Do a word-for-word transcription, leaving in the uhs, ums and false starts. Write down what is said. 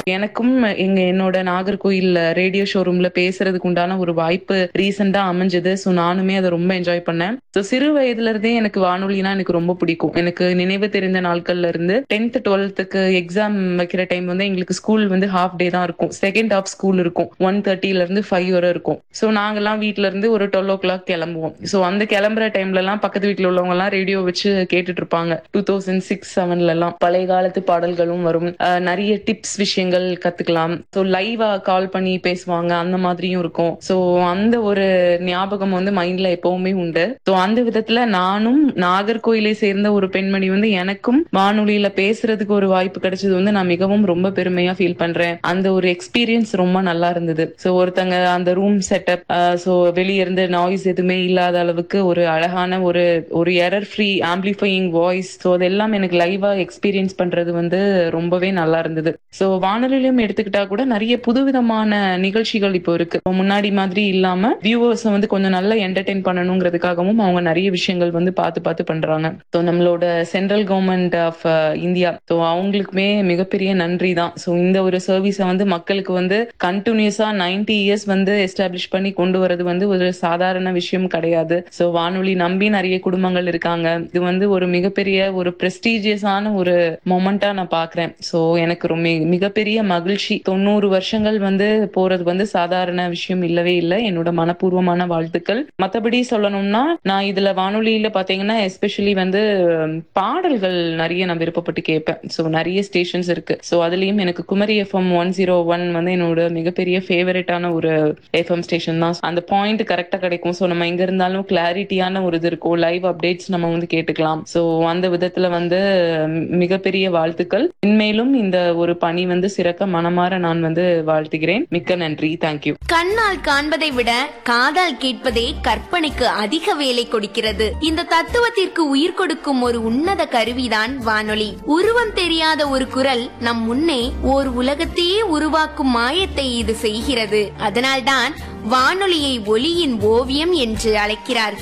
எனக்கும் எங்க என்னோட நாகர்கோயில் ரேடியோ ஷோரூம்ல பேசுறதுக்கு உண்டான ஒரு வாய்ப்பு ரீசெண்டா அமைஞ்சது. ஸோ நானுமே அதை ரொம்ப என்ஜாய் பண்ணேன். ஸோ சிறு வயதுல இருந்தே எனக்கு வானொலினா எனக்கு ரொம்ப பிடிக்கும். எனக்கு நினைவு தெரிந்த நாட்கள்ல இருந்து டென்த் டுவெல்த்துக்கு எக்ஸாம் வைக்கிற டைம் வந்து எங்களுக்கு ஸ்கூல் வந்து ஹாஃப் டே தான் இருக்கும். செகண்ட் ஹாஃப் ஸ்கூல் இருக்கும். ஒன் தேர்ட்டில இருந்து ஃபைவ் வரை இருக்கும். ஸோ நாங்கெல்லாம் வீட்ல இருந்து ஒரு டுவெல் ஓ கிளாக் கிளம்புவோம். ஸோ அந்த கிளம்புற டைம்ல எல்லாம் பக்கத்து வீட்டுல உள்ளவங்க எல்லாம் ரேடியோ வச்சு கேட்டுட்டு இருப்பாங்க. டூ தௌசண்ட் சிக்ஸ் செவன்ல எல்லாம் பழைய காலத்து பாடல்களும் வரும். அஹ் நிறைய டிப்ஸ் விஷயங்கள் கத்துக்கலாம். ஸோ லைவா கால் பண்ணி பேசுவாங்க. அந்த மாதிரியும் இருக்கும். ஸோ அந்த ஒரு ஞாபகம் வந்து மைண்ட்ல எப்பவுமே உண்டு. ஸோ அந்த விதத்துல நானும் நாகர்கோயிலை சேர்ந்த ஒரு பெண்மணி வந்து எனக்கும் வானொலியில பேசுறதுக்கு ஒரு வாய்ப்பு கிடைச்சது வந்து நான் மிகவும் ரொம்ப பெருமையா ஃபீல் பண்றேன். அந்த ஒரு எக்ஸ்பீரியன்ஸ் ரொம்ப நல்லா இருந்தது. ஸோ ஒருத்தங்க அந்த ரூம் செட்டப், ஸோ வெளியே இருந்து நாய்ஸ் எதுவுமே இல்லாத அளவுக்கு ஒரு அழகான ஒரு ஒரு error free amplifying voice. So அதெல்லாம் எனக்கு லைவா எக்ஸ்பீரியன்ஸ் பண்றது வந்து ரொம்பவே நல்லா இருந்தது. ஸோ வானொலியிலும் எடுத்துக்கிட்டா கூட நிறைய புதுவிதமான நிகழ்ச்சிகள் இப்போ இருக்கு. முன்னாடி மாதிரி இல்லாம வியூவர்ஸ் வந்து கொஞ்சம் நல்லா என்டர்டெயின் பண்ணணுங்கிறதுக்காகவும் அவங்க நிறைய விஷயங்கள் வந்து பார்த்து பார்த்து பண்றாங்க. ஸோ நம்மளோட central government of India, so அவங்களுக்குமே மிகப்பெரிய நன்றி தான். ஸோ இந்த ஒரு சர்வீஸை வந்து மக்களுக்கு வந்து கண்டினியூஸா நைன்டி இயர்ஸ் வந்து எஸ்டாப்ளிஷ் பண்ணி கொண்டு வரது வந்து ஒரு சாதாரண விஷயம் கிடையாது. ஸோ வானொலி நம்பி நிறைய குடும்பங்கள் இருக்காங்க. இது வந்து ஒரு மிகப்பெரிய ஒரு பிரஸ்டீஜியஸான ஒரு மொமெண்டா நான் பாக்குறேன். ஸோ எனக்கு ரொம்ப மிகப்பெரிய மகிழ்ச்சி. தொண்ணூறு வருஷங்கள் வந்து போறது வந்து சாதாரண விஷயம் இல்லவே இல்லை. என்னோட மனப்பூர்வமான வாழ்த்துக்கள். மத்தபடி சொல்லணும்னா நான் இதுல வானொலியில பாத்தீங்கன்னா எஸ்பெஷலி வந்து பாடல்கள் நிறைய நான் விருப்பப்பட்டு கேட்பேன். ஸோ நிறைய ஸ்டேஷன்ஸ் இருக்கு. ஸோ அதுலயும் எனக்கு Kumari FM one zero one வந்து என்னோட மிகப்பெரிய ஃபேவரட்டான ஒரு எஃப்எம் ஸ்டேஷன் தான். அந்த பாயிண்ட் கரெக்டா கிடைக்கும். ஸோ நம்ம எங்க இருந்தாலும் கிளாரிட்டியான ஒரு இது இருக்கும். லைவ் அப்டேட்ஸ் நம்ம வந்து கேட்டுக்கலாம். ஸோ அந்த விதத்துல வந்து மிகப்பெரிய வாழ்த்துக்கள். இன்மேலும் இந்த ஒரு பணி வந்து சிறக்க மனமாற நான் வந்து வாழ்த்துகிறேன். மிக்க நன்றி. தேங்க்யூ. கண்ணால் காண்பதை விட காதால் கேட்பதே கற்பனைக்கு அதிக வேலை கொடுக்கிறது. இந்த தத்துவத்திற்கு உயிர் கொடுக்கும் ஒரு உன்னத கருவிதான் வானொலி. உருவம் தெரியாத ஒரு குரல் நம் முன்னே ஓர் உலகத்தையே உருவாக்கும் மாயத்தை இது செய்கிறது. அதனால்தான் வானொலியை ஒலியின் ஓவியம் என்று அழைக்கிறார்கள்.